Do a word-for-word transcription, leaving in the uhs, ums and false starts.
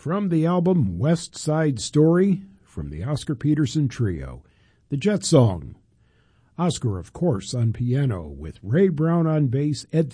From the album West Side Story, from the Oscar Peterson Trio, the Jet Song. Oscar, of course, on piano, with Ray Brown on bass, Ed